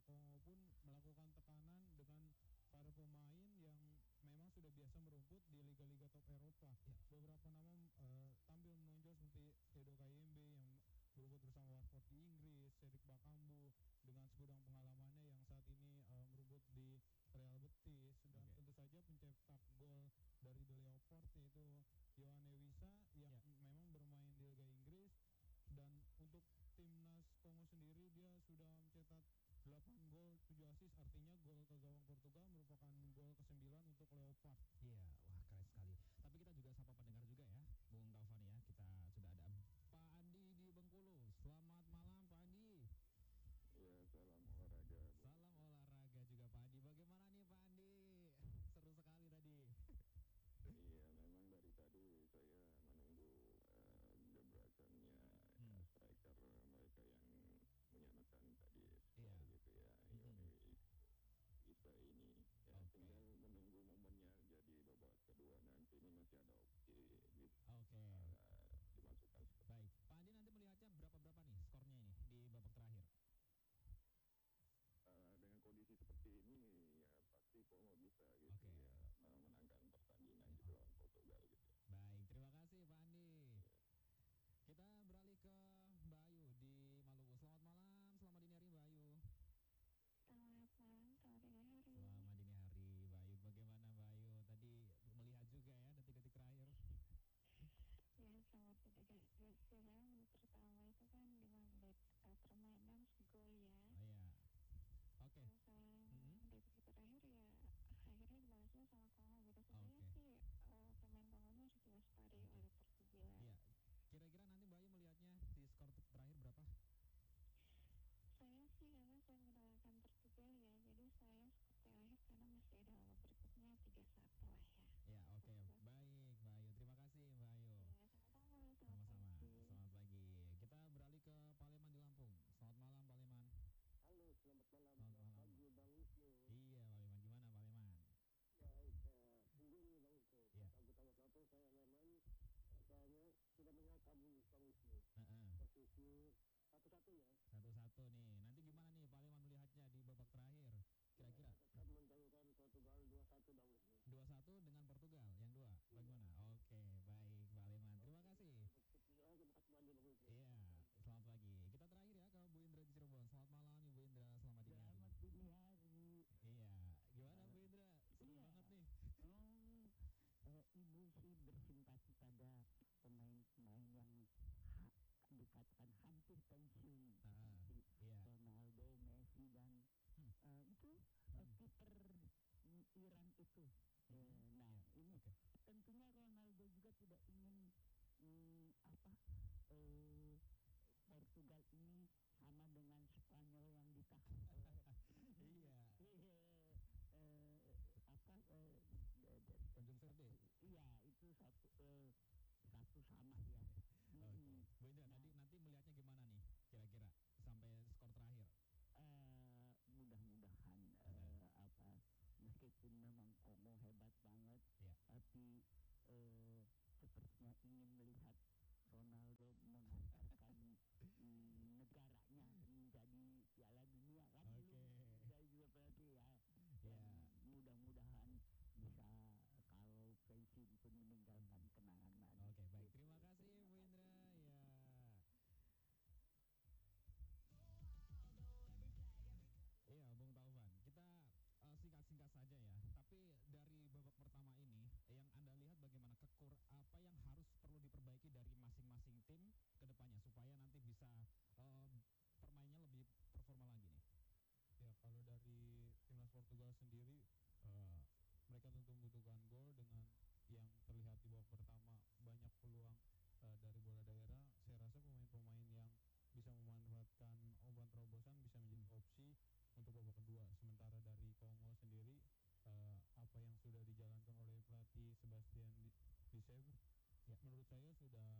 Kongo pun melakukan tekanan dengan para pemain yang memang sudah biasa merumput di liga-liga top Eropa. Ya. Beberapa nama tampil menonjol seperti Edo Kayembe yang berumput bersama Watford di Inggris, Cedric Bakambu dengan segudang pengalamannya yang saat ini merumput di Real Betis, dan tentu saja pencetak gol dari The Leopard yaitu Yohane Wissa yang memang bermain di Liga Inggris. Dan untuk timnas Kongo sendiri dia sudah mencetak 8 gol 7 assist, artinya gol ke gawang Portugal merupakan gol ke-9 untuk Leopard. Iya, wah keren sekali. Tapi kita juga sapa pendengar juga ya, Bung Taufan ya. Kita sudah ada Pak Andi di Bengkulu. Selamat malam Pak Andi. Ya, salam olahraga. Salam olahraga juga Pak Andi. Bagaimana nih Pak Andi? Seru sekali tadi. Iya, memang dari tadi saya menunggu gebrakannya striker mereka yang menyamakan tadi skor gitu ya. Bisa ini ya, tinggal menunggu momennya. Jadi babak kedua nanti ini masih ada opsi gitu. Dimasukkan. Baik, Pak Andi nanti melihatnya berapa nih skornya ini di babak terakhir? Dengan kondisi seperti ini ya pasti Kongo bisa gitu ya menangkan pertandingan gitu lawan Portugal gitu. Baik, terima kasih Pak Andi. Kita beralih ke Mbak Ayu di Maluku. Selamat malam, selamat dini hari Mbak Ayu. Selamat malam, selamat dini hari. Selamat dini hari Mbak Ayu. Bagaimana Mbak Ayu? Tadi melihat juga ya detik-detik terakhir. Ya, selamat detik-detik. Menit pertama itu kan 5 menit permainan gol ya. Oh iya. Oke. Detik terakhir ya akhirnya dibalasnya sama Kongo gitu. Sebenarnya sih pemain Kongonya harus diwaspadai oleh Portugal. Iya. Kira-kira nanti Mbak Ayu melihatnya di skor terakhir berapa? Saya sih karena saya menggunakan Portugal ya, jadi saya skor terakhir karena masih ada babak berikutnya 3-1 lah ya. Ya, oke. Baik Mbak Ayu, terima kasih Mbak Ayu. Ya, sama-sama. Selamat pagi. Kita beralih ke Paleman di Lampung. Selamat malam Paleman. Halo, selamat malam. Selamat pagi Bang Wisnu. Iya Paleman, gimana Paleman? Baik, sendiri Bang Wisnu. Iya. Pertama saya memang saya sudah mengakui Bang Wisnu. Posisi satu-satunya. Satu-satu nih. Nanti gimana nih Paleman melihatnya di babak terakhir? Kira-kira? Tetap menjagokan Portugal 2-1 Bang Wisnu. 2-1 dengan Portugal yang dua. Bagaimana? Oke, baik Paleman. Terima kasih. Iya, selamat pagi. Kita terakhir ya ke Bu Indra di Cirebon. Selamat malam Ibu Indra, selamat dini hari. Selamat dini hari. Iya, gimana Bu Indra? Seru banget nih. Ibu sih bersimpati pada pemain-pemain yang dikatakan hampir pensiun seperti Ronaldo, Messi dan itu kiper Iran itu. Ini tentunya Ronaldo juga tidak ingin Portugal ini sama dengan Spanyol yang ditahan oleh Tanjung Verde. Iya, itu satu sama ya. Bu Indra, nanti melihatnya gimana nih kira-kira sampai skor terakhir? Mudah-mudahan meskipun memang Kongo hebat banget, tapi sepertinya ingin melihat Ronaldo mengantarkan negaranya menjadi Piala Dunia kan saya juga berarti ya. Dan mudah-mudahan bisa kalau pensiun pun meninggalkan kenangan manis. Oke, baik. Terima kasih Bu Indra ya. Iya, Bung Taufan. Kita singkat-singkat saja ya. Tapi dari babak pertama ini yang Anda lihat bagaimana apa yang harus perlu diperbaiki dari masing-masing tim ke depannya supaya nanti bisa permainnya lebih performa lagi nih. Ya, kalau dari timnas Portugal sendiri mereka tentu membutuhkan gol. Dengan yang terlihat di babak pertama banyak peluang dari bola daerah. Saya rasa pemain-pemain yang bisa memanfaatkan umpan terobosan bisa menjadi opsi untuk babak kedua. Sementara dari Kongo sendiri apa yang sudah dijalankan oleh pelatih Sebastian Desabre menurut saya sudah